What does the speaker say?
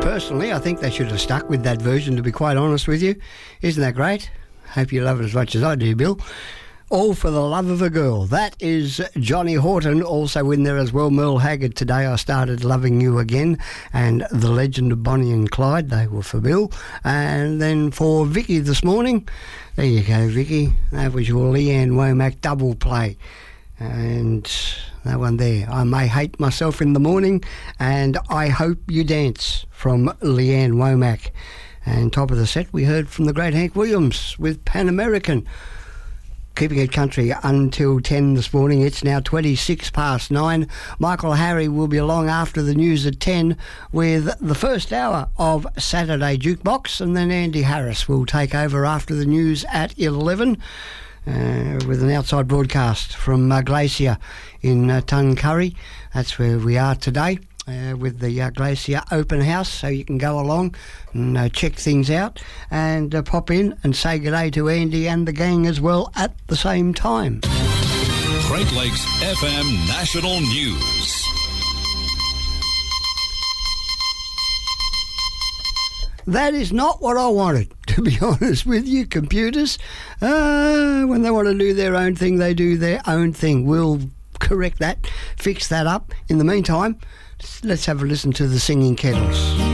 Personally, I think they should have stuck with that version, to be quite honest with you. Isn't that great? Hope you love it as much as I do, Bill. All for the Love of a Girl. That is Johnny Horton, also in there as well. Merle Haggard, Today I Started Loving You Again, and The Legend of Bonnie and Clyde, they were for Bill. And then for Vicky this morning, there you go, Vicky. That was your Leanne Womack double play. And that one there, I May Hate Myself in the Morning, and I Hope You Dance from Leanne Womack. And top of the set, we heard from the great Hank Williams with Pan American. Keeping it country until 10 this morning. It's now 26 past 9. Michael Harry will be along after the news at 10 with the first hour of Saturday Jukebox, and then Andy Harris will take over after the news at 11 with an outside broadcast from Glacier in Tuncurry. That's where we are today. With the Glacier Open House, so you can go along and check things out and pop in and say good day to Andy and the gang as well at the same time. Great Lakes FM National News. That is not what I wanted, to be honest with you, computers. When they want to do their own thing, they do their own thing. We'll correct that, fix that up. In the meantime, let's have a listen to the Singing Kettles.